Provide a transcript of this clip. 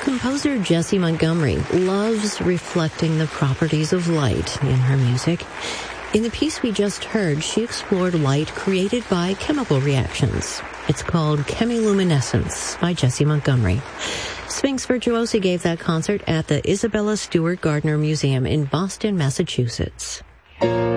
Composer Jessie Montgomery loves reflecting the properties of light in her music. In the piece we just heard, she explored light created by chemical reactions. It's called Chemiluminescence by Jessie Montgomery. Sphinx Virtuosi gave that concert at the Isabella Stewart Gardner Museum in Boston, Massachusetts.